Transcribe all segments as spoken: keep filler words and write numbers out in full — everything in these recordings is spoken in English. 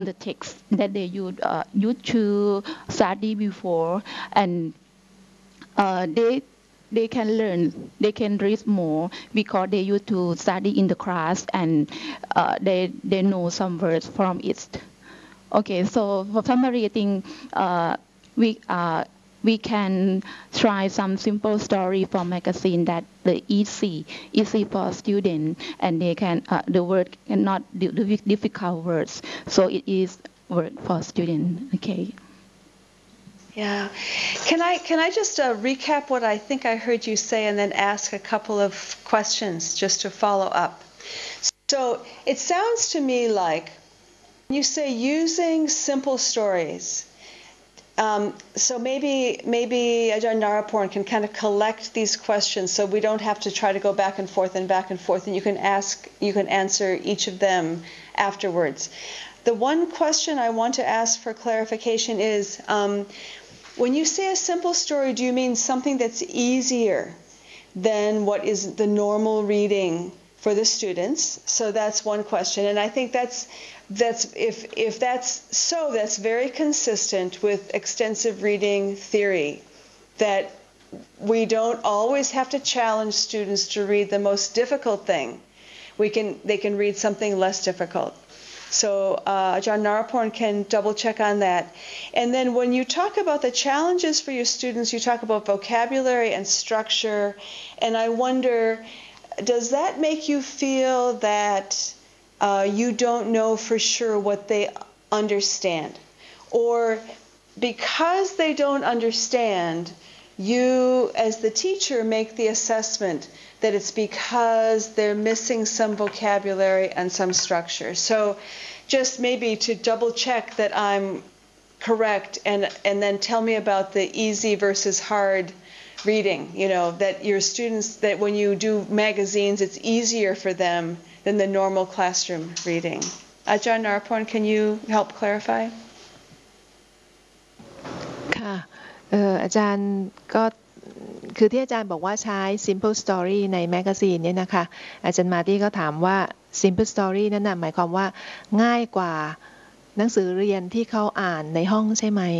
the text that they used uh, used to study before, and uh, they they can learn, they can read more because they used to study in the class, and uh, they they know some words from it. Okay, so for summary, I think uh, we uh, we can try some simple story from magazine that the easy easy for student, and they can uh, the word cannot the difficult words, so it is word for student. Okay. Yeah. Can I can I just uh, recap what I think I heard you say and then ask a couple of questions just to follow up? So it sounds to me like you say using simple stories. Um, so maybe maybe Ajahn Naraporn can kind of collect these questions so we don't have to try to go back and forth and back and forth, and you can ask you can answer each of them afterwards. The one question I want to ask for clarification is, um, when you say a simple story, do you mean something that's easier than what is the normal reading for the students? So that's one question, and I think that's that's if if that's so, that's very consistent with extensive reading theory, that we don't always have to challenge students to read the most difficult thing. We can they can read something less difficult. So uh, Ajahn Naraporn can double check on that. And then when you talk about the challenges for your students, you talk about vocabulary and structure. And I wonder, does that make you feel that uh, you don't know for sure what they understand? Or because they don't understand, you as the teacher make the assessment that it's because they're missing some vocabulary and some structure. So just maybe to double check that I'm correct, and and then tell me about the easy versus hard reading, you know, that your students, that when you do magazines, it's easier for them than the normal classroom reading. Ajahn Naraporn, can you help clarify? ค่ะเอ่ออาจารย์ก็คือที่อาจารย์บอกว่าใช้ simple story ในแมกกาซีนเนี่ยนะคะอาจารย์มาตี้ก็ถามว่า simple story นั่นน่ะหมายความว่าง่ายกว่าหนังสือเรียนที่เขาอ่านในห้องใช่ไหม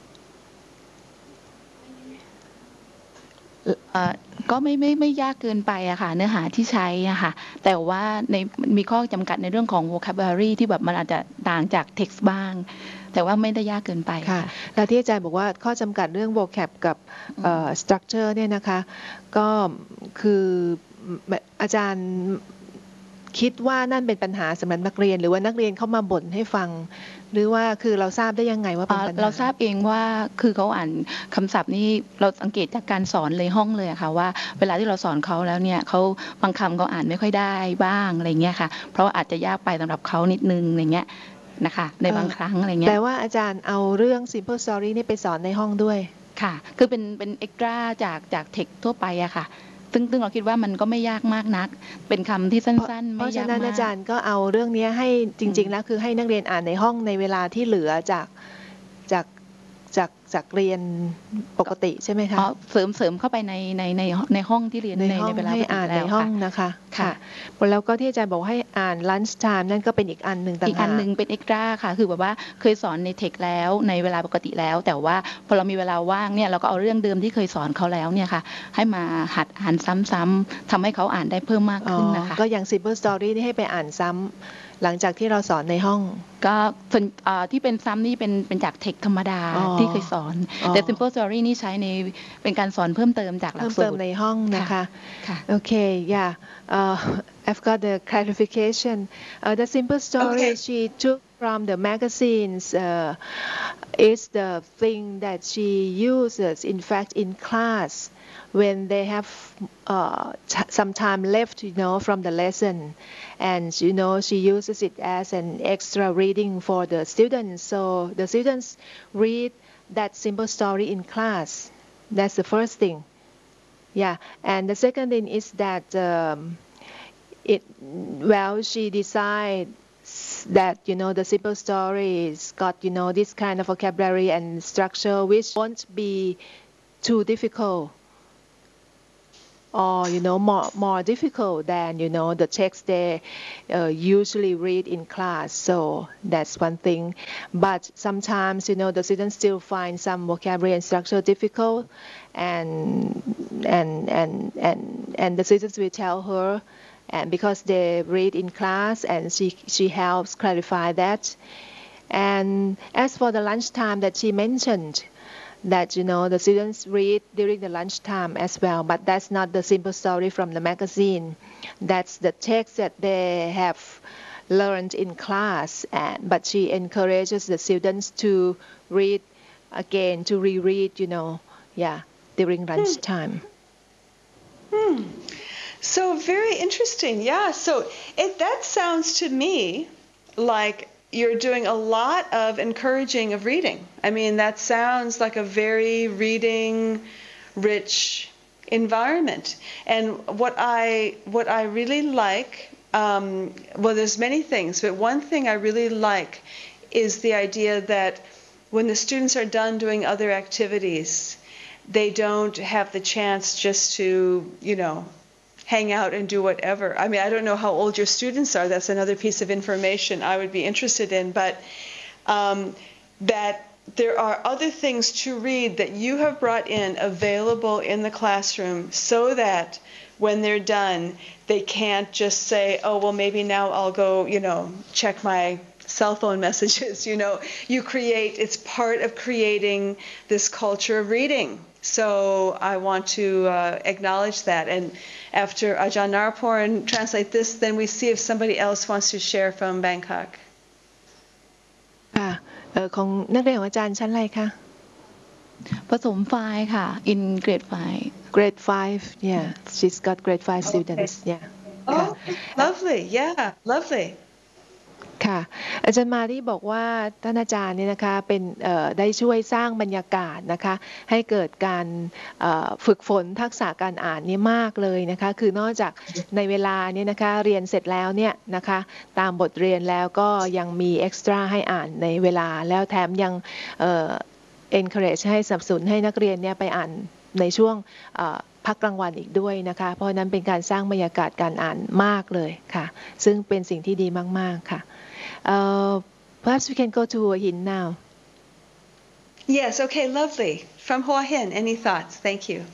ก็ไม่ไม่ไม่ยากเกินไปอะค่ะเนื้อหาที่ใช้อะค่ะแต่ว่าในมีข้อจำกัดในเรื่องของ vocabulary ที่แบบมันอาจจะต่างจาก text บ้างแต่ว่าไม่ได้ยากเกินไปค่ะแล้วที่อาจารย์บอกว่าข้อจำกัดเรื่อง vocab กับ structure เนี่ยนะคะก็คืออาจารย์คิดว่านั่นเป็นปัญหาสำหรับนักเรียนหรือว่านักเรียนเข้ามาบ่นให้ฟังหรือว่าคือเราทราบได้ยังไงว่าเป็นปัญหาเราทราบเองว่าคือเขาอ่านคำศัพท์นี่เราสังเกตจากการสอนเลยห้องเลยค่ะว่าเวลาที่เราสอนเขาแล้วเนี่ยเขาบางคำเขาอ่านไม่ค่อยได้บ้างอะไรเงี้ยค่ะเพราะว่าอาจจะยากไปสำหรับเขานิดนึงอะไรเงี้ยนะคะในบางครั้งอะไรเงี้ยแต่ว่าอาจารย์เอาเรื่อง simple story นี่ไปสอนในห้องด้วยค่ะคือเป็นเป็นเอ็กตร้าจากจากเทคทั่วไปอะค่ะซึ่งซึ่งเราคิดว่ามันก็ไม่ยากมากนักเป็นคำที่สั้นๆไม่ยากมากเพราะฉะนั้นอาจารย์ก็เอาเรื่องนี้ให้จริงๆแล้วคือให้นักเรียนอ่านในห้องในเวลาที่เหลือจากจากจากจากเรียนปกติใช่ไหมคะอ๋อเสริมเสริมเข้าไปในในในในห้องที่เรียนในในเวลาให้อ่านในห้องนะคะค่ะแล้วก็ที่อาจารย์บอกให้อ่าน lunch time นั่นก็เป็นอีกอันหนึ่งต่างหากอีกอันหนึ่งเป็นเอ็กตร้าค่ะคือแบบว่าเคยสอนในเทคแล้วในเวลาปกติแล้วแต่ว่าพอเรามีเวลาว่างเนี่ยเราก็เอาเรื่องเดิมที่เคยสอนเขาแล้วเนี่ยค่ะให้มาหัดอ่านซ้ำๆทำให้เขาอ่านได้เพิ่มมากขึ้นนะคะก็อย่าง simple story นี่ให้ไปอ่านซ้ำหลังจากที่เราสอนในห้องก็ส่วนที่เป็นซ้ำนี่เป็นเป็นจากเทคธรรมดาที่เคยสอนแต่ simple story นี่ใช้ในเป็นการสอนเพิ่มเติมจากหลักสูตรเพิ่มเติมในห้องนะคะโอเค yeah uh, I've got the clarification uh, the simple story okay. she took from the magazines uh, is the thing that she uses in fact in class when they have uh, some time left, you know, from the lesson, and you know she uses it as an extra reading for the students. So the students read that simple story in class. That's the first thing. Yeah, and the second thing is that um, it well she decides that you know the simple stories got you know this kind of vocabulary and structure which won't be too difficult. or you know more more difficult than you know the text they uh, usually read in class. So that's one thing. But sometimes you know the students still find some vocabulary and structure difficult, and and and and and the students will tell her, and because they read in class, and she she helps clarify that. And as for the lunchtime that she mentioned, that you know the students read during the lunchtime as well, but that's not the simple story from the magazine. That's the text that they have learned in class, and but she encourages the students to read again, to reread, you know, yeah, during lunchtime. Hmm. Hmm. So very interesting. Yeah. So it that sounds to me like you're doing a lot of encouraging of reading. I mean, that sounds like a very reading rich environment. And what I what I really like, um, well, there's many things, but one thing I really like is the idea that when the students are done doing other activities, they don't have the chance just to, you know, hang out and do whatever. I mean, I don't know how old your students are. That's another piece of information I would be interested in. But um, that there are other things to read that you have brought in available in the classroom so that when they're done, they can't just say, oh, well, maybe now I'll go, you know, check my cell phone messages. You know, you create, it's part of creating this culture of reading. So I want to uh, acknowledge that. And after Ajahn Naraporan translate this, then we see if somebody else wants to share from Bangkok. ค่ะเอ่อของนักเรียนของอาจารย์ชั้นอะไรคะผสมไฟล์ค่ะ in grade five grade five yeah she's got grade five students Okay. yeah Oh, lovely. Yeah, lovely. ค่ะอาจารย์มารีบอกว่าท่านอาจารย์เนี่ยนะคะเป็นเอ่อได้ช่วยสร้างบรรยากาศนะคะให้เกิดการเอ่อฝึกฝนทักษะการอ่านนี่มากเลยนะคะคือนอกจากในเวลาเนี่ยนะคะเรียนเสร็จแล้วเนี่ยนะคะตามบทเรียนแล้วก็ยังมีเอ็กซ์ตร้าให้อ่านในเวลาแล้วแถมยังเอ่อ encourage ให้สนับสนุนให้นักเรียนเนี่ยไปอ่านในช่วงเอ่อพักกลางวันอีกด้วยนะคะเพราะฉะนั้นเป็นการสร้างบรรยากาศการอ่านมากเลยค่ะซึ่งเป็นสิ่งที่ดีมากๆค่ะ Uh, perhaps we can go to Hua Hin now. Yes, okay, lovely. From Hua Hin, any thoughts? Thank you.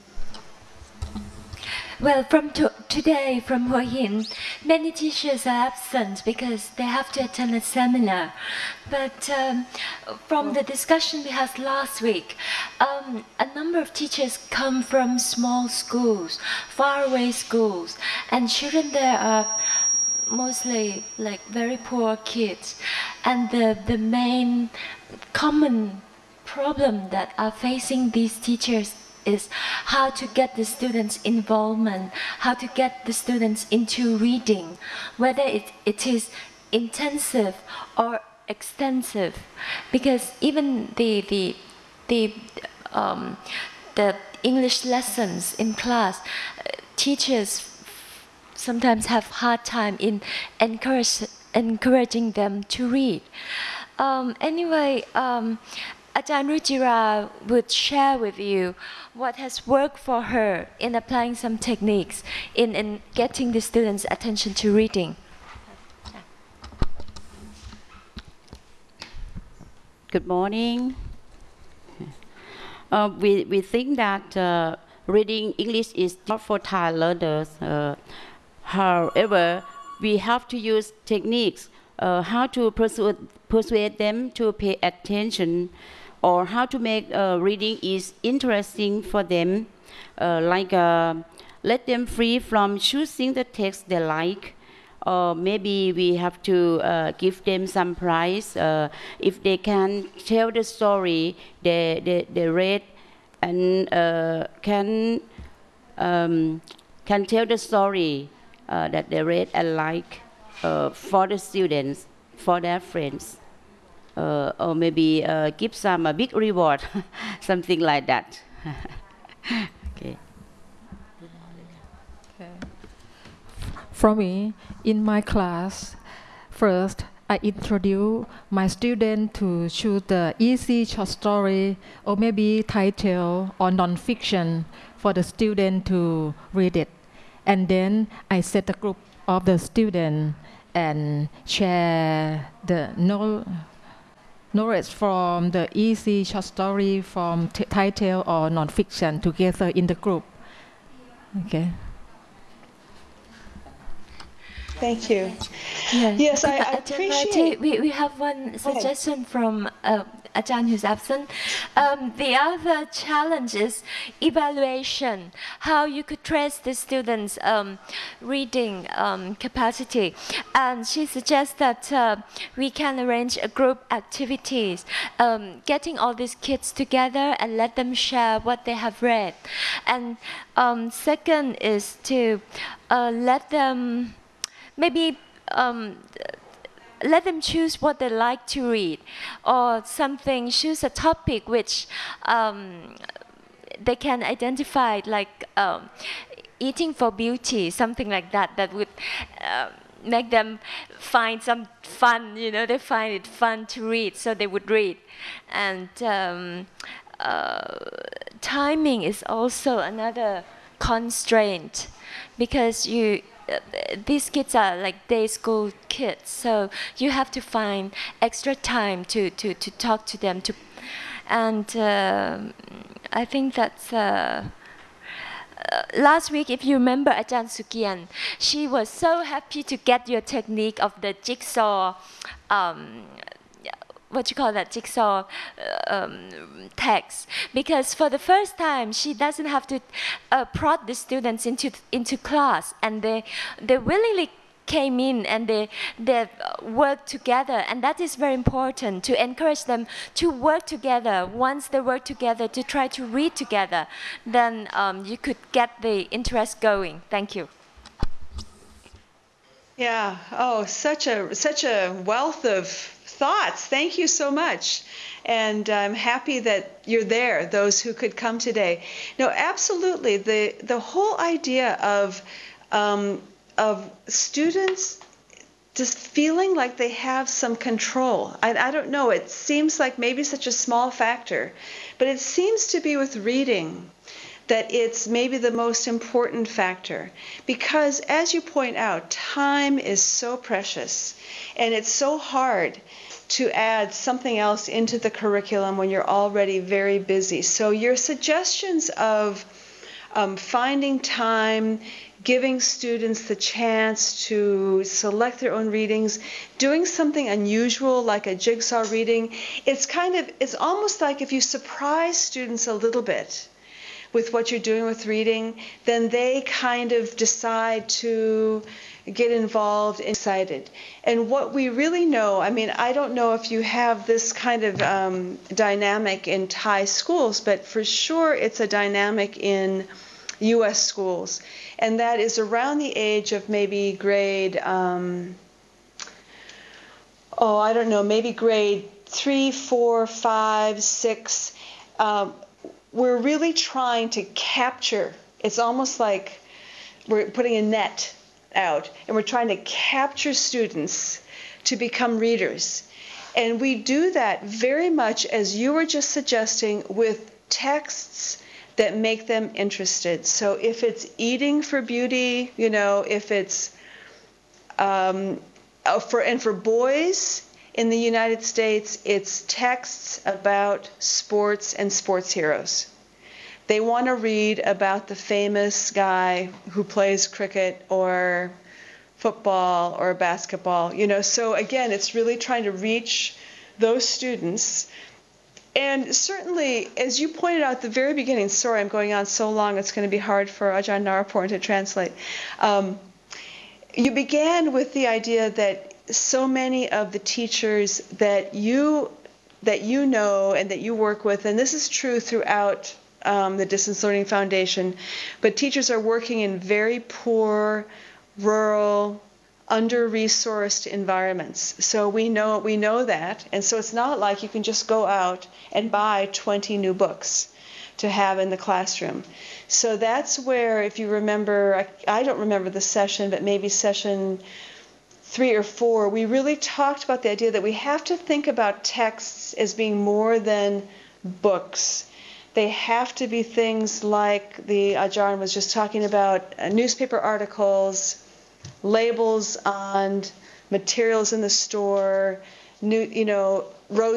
Well, from to today, from Hua Hin, many teachers are absent because they have to attend a seminar. But um, from the discussion we had last week, um, a number of teachers come from small schools, faraway schools, and children there are mostly like very poor kids, and the the main common problem that are facing these teachers is how to get the students involvement, how to get the students into reading, whether it, it is intensive or extensive, because even the the the um, the English lessons in class, uh, teachers sometimes have hard time in encourage, encouraging them to read. Um, anyway, um, Ajahn Ruchira would share with you what has worked for her in applying some techniques in, in getting the students' attention to reading. Good morning. Uh, we, we think that uh, reading English is not for Thai learners. Uh, However, we have to use techniques, uh, how to persuade, persuade them to pay attention, or how to make uh, reading is interesting for them, uh, like uh, let them free from choosing the text they like, or maybe we have to uh, give them some prize uh, if they can tell the story they, they, they read and uh, can, um, can tell the story Uh, that they read and like uh, for the students, for their friends, uh, or maybe uh, give some a big reward, something like that. Okay. Okay. For me, in my class, first I introduce my student to choose the easy short story or maybe title or non-fiction for the student to read it. And then I set a group of the students and share the knowledge knowledge from the easy short story from title or non-fiction together in the group. Okay. Thank you. Yeah. Yes, I, I Uh, appreciate. We, we have one suggestion from uh, Ajahn who's absent. Um, the other challenge is evaluation, how you could trace the students' um, reading um, capacity. And she suggests that uh, we can arrange a group activities, um, getting all these kids together and let them share what they have read. And um, second is to uh, let them maybe um, let them choose what they like to read, or something, choose a topic which um, they can identify, like um, eating for beauty, something like that, that would uh, make them find some fun, you know, they find it fun to read, so they would read. And um, uh, timing is also another constraint, because you Uh, these kids are like day school kids, so you have to find extra time to, to, to talk to them. To, and uh, I think that's uh, uh, last week, if you remember Ajahn Sukian, she was so happy to get your technique of the jigsaw, um, what you call that, jigsaw um, text, because for the first time she doesn't have to uh, prod the students into into class, and they they willingly came in and they they worked together, and that is very important, to encourage them to work together. Once they work together to try to read together, then um, you could get the interest going. Thank you. Yeah. Oh, such a such a wealth of thoughts. Thank you so much. And I'm happy that you're there, those who could come today. No, absolutely. The the whole idea of um, of students just feeling like they have some control. I, I don't know. It seems like maybe such a small factor, but it seems to be with reading that it's maybe the most important factor, because as you point out, time is so precious, and it's so hard to add something else into the curriculum when you're already very busy. So your suggestions of um, finding time, giving students the chance to select their own readings, doing something unusual like a jigsaw reading, it's kind of, it's almost like if you surprise students a little bit with what you're doing with reading, then they kind of decide to get involved and excited. And what we really know, I mean, I don't know if you have this kind of um, dynamic in Thai schools, but for sure it's a dynamic in U S schools. And that is around the age of maybe grade, um, oh, I don't know, maybe grade three, four, five, six. Um, we're really trying to capture, it's almost like we're putting a net out, and we're trying to capture students to become readers. And we do that very much, as you were just suggesting, with texts that make them interested. So if it's eating for beauty, you know, if it's, um, for and for boys in the United States, it's texts about sports and sports heroes. They want to read about the famous guy who plays cricket or football or basketball, you know. So again, it's really trying to reach those students. And certainly, as you pointed out at the very beginning, sorry, I'm going on so long, it's going to be hard for Ajahn Naraporn to translate. Um, you began with the idea that so many of the teachers that you that you know and that you work with, and this is true throughout um, the Distance Learning Foundation, but teachers are working in very poor, rural, under-resourced environments. So we know we know that, and so it's not like you can just go out and buy twenty new books to have in the classroom. So that's where, if you remember, I, I don't remember the session, but maybe session three or four, we really talked about the idea that we have to think about texts as being more than books, they have to be things like the Ajahn was just talking about, uh, newspaper articles, labels on materials in the store, new, you know, rose